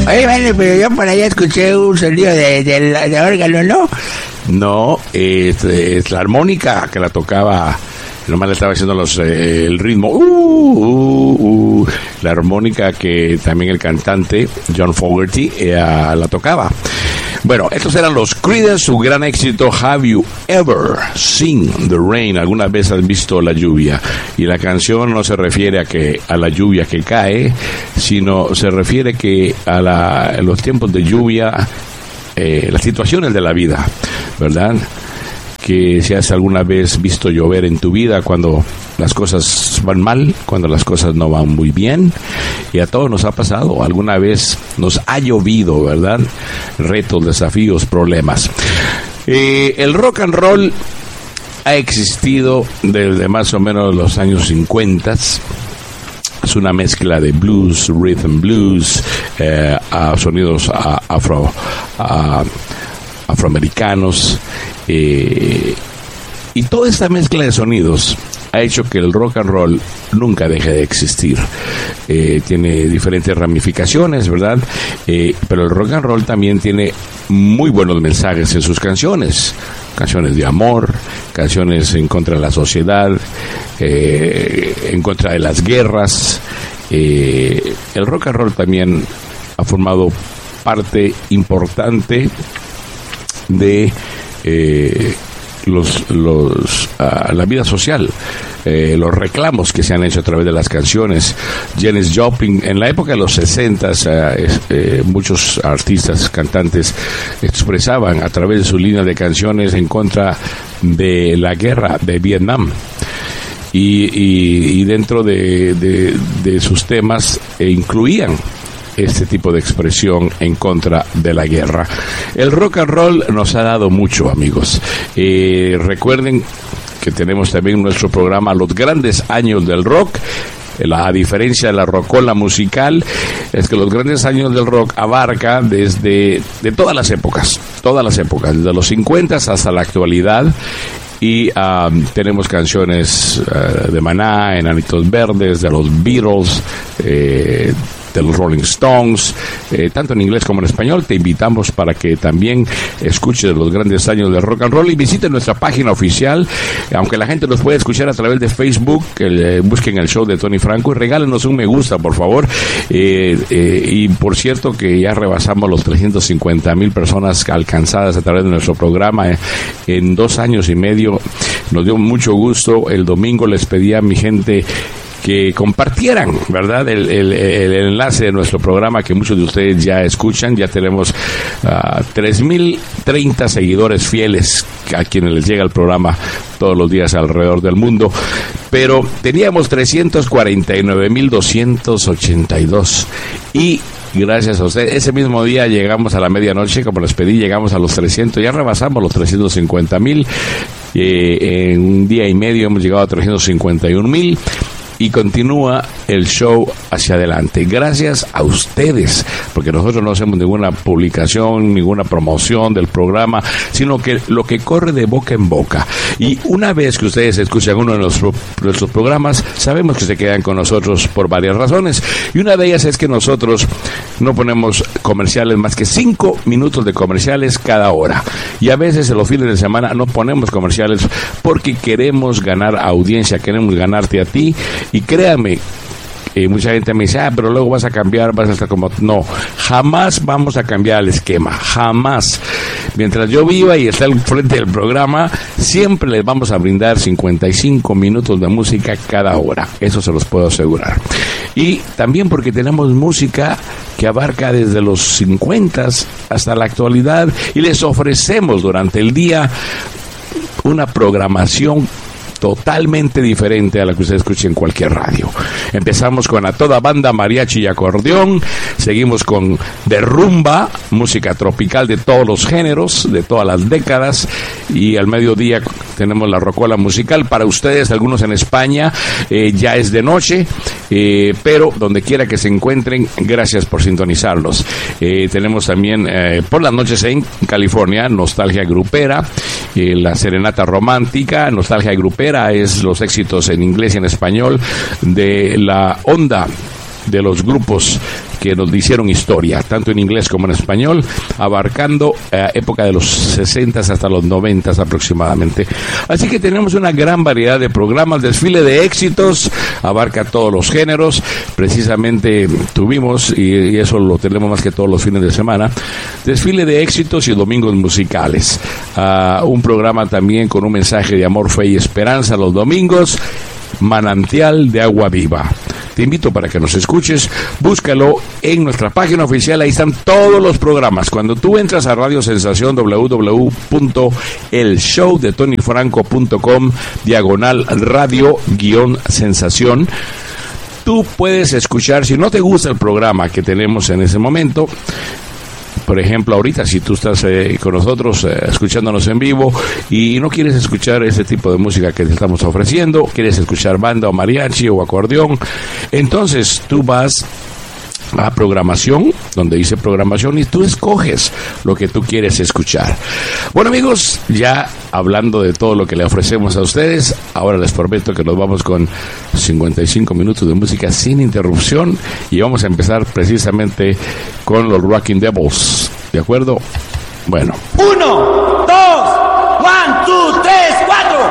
Oye, vale, pero yo por allá escuché un sonido de órgano, ¿no? No, es la armónica que la tocaba. Nomás le estaba haciendo el ritmo. La armónica que también el cantante John Fogerty la tocaba. Bueno, estos eran los Creedence, su gran éxito Have You Ever Seen the Rain? ¿Alguna vez has visto la lluvia? Y la canción no se refiere a la lluvia que cae, sino se refiere que en los tiempos de lluvia, las situaciones de la vida, ¿verdad? Que si has alguna vez visto llover en tu vida cuando las cosas van mal, cuando las cosas no van muy bien, y a todos nos ha pasado, alguna vez nos ha llovido, ¿verdad? Retos, desafíos, problemas. El rock and roll ha existido desde más o menos los años 50. Es una mezcla de blues, rhythm blues, a sonidos afroamericanos, y toda esta mezcla de sonidos ha hecho que el rock and roll nunca deje de existir. Tiene diferentes ramificaciones, ¿verdad? Pero el rock and roll también tiene muy buenos mensajes en sus canciones. Canciones de amor, canciones en contra de la sociedad, en contra de las guerras. El rock and roll también ha formado parte importante de la vida social, los reclamos que se han hecho a través de las canciones. Janis Joplin, en la época de los 60s, muchos artistas, cantantes expresaban a través de su línea de canciones en contra de la guerra de Vietnam. Y dentro de sus temas incluían este tipo de expresión en contra de la guerra. El rock and roll nos ha dado mucho, amigos. Recuerden que tenemos también nuestro programa Los Grandes Años del Rock. La diferencia de la rocola musical es que Los Grandes Años del Rock abarca de todas las épocas, desde los 50 hasta la actualidad. Y tenemos canciones de Maná, Enanitos Verdes, de los Beatles, de los Rolling Stones, tanto en inglés como en español. Te invitamos para que también escuches Los Grandes Años del Rock and Roll y visiten nuestra página oficial, aunque la gente nos puede escuchar a través de Facebook. Busquen el show de Tony Franco y regálenos un me gusta, por favor. Y por cierto que ya rebasamos los 350,000 personas alcanzadas a través de nuestro programa en 2 años y medio. Nos dio mucho gusto. El domingo les pedí a mi gente que compartieran, ¿verdad?, el enlace de nuestro programa, que muchos de ustedes ya escuchan. Ya tenemos 3,030 seguidores fieles a quienes les llega el programa todos los días alrededor del mundo, pero teníamos 349,282 y gracias a usted, ese mismo día llegamos a la medianoche, como les pedí, llegamos a los 300, ya rebasamos los 350,000, en un día y medio hemos llegado a 351,000. Y continúa el show hacia adelante. Gracias a ustedes, porque nosotros no hacemos ninguna publicación, ninguna promoción del programa, sino que lo que corre de boca en boca. Y una vez que ustedes escuchan uno de nuestros programas, sabemos que se quedan con nosotros por varias razones. Y una de ellas es que nosotros no ponemos comerciales más que 5 minutos de comerciales cada hora. Y a veces en los fines de semana no ponemos comerciales porque queremos ganar audiencia, queremos ganarte a ti. Y créame, mucha gente me dice, pero luego vas a cambiar, vas a estar como... No, jamás vamos a cambiar el esquema, jamás. Mientras yo viva y esté al frente del programa, siempre les vamos a brindar 55 minutos de música cada hora. Eso se los puedo asegurar. Y también porque tenemos música que abarca desde los 50 hasta la actualidad, y les ofrecemos durante el día una programación totalmente diferente a la que usted escuche en cualquier radio. Empezamos con A Toda Banda, mariachi y acordeón. Seguimos con de rumba, música tropical de todos los géneros, de todas las décadas. Y al mediodía tenemos la rocola musical. Para ustedes, algunos en España, ya es de noche, pero donde quiera que se encuentren, gracias por sintonizarlos. Tenemos también por las noches en California, nostalgia grupera, la serenata romántica. Nostalgia grupera es los éxitos en inglés y en español de la onda de los grupos que nos hicieron historia, tanto en inglés como en español, abarcando época de los 60 hasta los 90 aproximadamente. Así que tenemos una gran variedad de programas, desfile de éxitos, abarca todos los géneros. Precisamente tuvimos, y eso lo tenemos más que todos los fines de semana, desfile de éxitos y domingos musicales. Un programa también con un mensaje de amor, fe y esperanza los domingos, Manantial de Agua Viva. Te invito para que nos escuches, búscalo en nuestra página oficial, ahí están todos los programas. Cuando tú entras a Radio Sensación, www.elshowdetonyfranco.com/radio-sensación, tú puedes escuchar, si no te gusta el programa que tenemos en ese momento, por ejemplo, ahorita, si tú estás con nosotros, escuchándonos en vivo, y no quieres escuchar ese tipo de música que te estamos ofreciendo, quieres escuchar banda o mariachi o acordeón, entonces tú vas a programación, donde dice programación, y tú escoges lo que tú quieres escuchar. Bueno, amigos, ya hablando de todo lo que le ofrecemos a ustedes, ahora les prometo que nos vamos con 55 minutos de música sin interrupción, y vamos a empezar precisamente con los Rocking Devils, ¿de acuerdo? Bueno. 1